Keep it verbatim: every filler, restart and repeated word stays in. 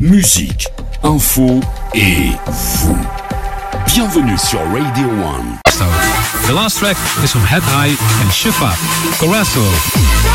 musique, info et vous. Bienvenue sur Radio One. So, the last track is from Head High and Shifa, Corazzo.